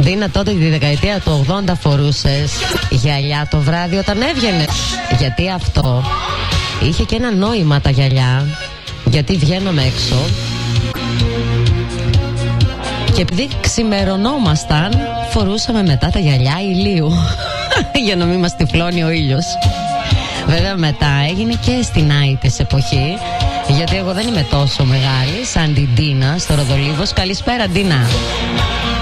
Δίνα, τότε τη δεκαετία του 80 φορούσες γυαλιά το βράδυ όταν έβγαινες? Γιατί αυτό είχε και ένα νόημα, τα γυαλιά. Γιατί βγαίναμε έξω και επειδή ξημερωνόμασταν, φορούσαμε μετά τα γυαλιά ηλίου για να μην μας τυφλώνει ο ήλιος. Βέβαια μετά έγινε και στην άητες εποχή, γιατί εγώ δεν είμαι τόσο μεγάλη σαν την Ντίνα στο Ροδολίβος. Καλησπέρα, Ντίνα.